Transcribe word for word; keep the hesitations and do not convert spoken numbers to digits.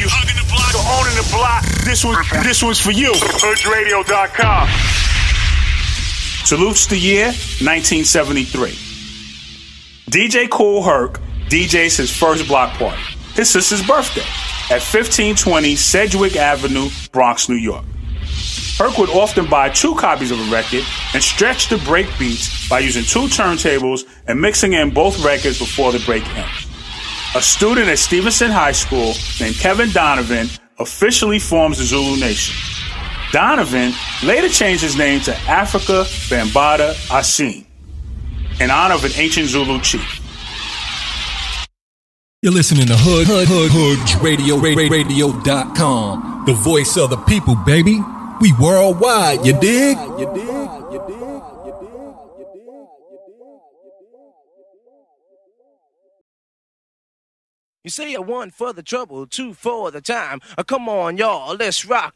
you hugging the block or owning the block, this one, this one's for you. Hoods Radio dot com. Salutes the year nineteen seventy-three. D J Kool Herc D Js his first block party, his sister's birthday, at fifteen twenty Sedgwick Avenue, Bronx, New York. Herc would often buy two copies of a record and stretch the break beats by using two turntables and mixing in both records before the break ends. A student at Stevenson High School named Kevin Donovan officially forms the Zulu Nation. Donovan later changed his name to Africa Bambaataa Asine, in honor of an ancient Zulu chief. You're listening to Hood, Hood, Hood, Hoods Radio, Radio dot com. The voice of the people, baby. We worldwide, you dig? You dig? You dig? You say a one for the trouble, two for the time. Uh, come on, y'all, let's rock.